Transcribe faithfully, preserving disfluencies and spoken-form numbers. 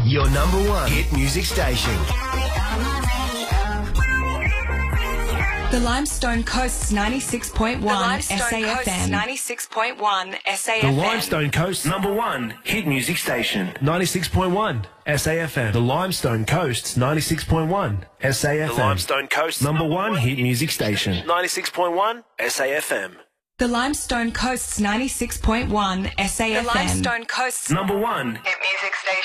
Your number one hit music station. The Limestone Coast's ninety-six point one S A F M. ninety-six point one S A F M. The Limestone Coast's number one hit music station. ninety-six point one S A F M. The Limestone Coast's ninety-six point one S A F M. The Limestone Coast's number one hit music station. ninety-six point one S A F M. The Limestone Coast's ninety-six point one S A F M. The Limestone Coast's number one hit music station.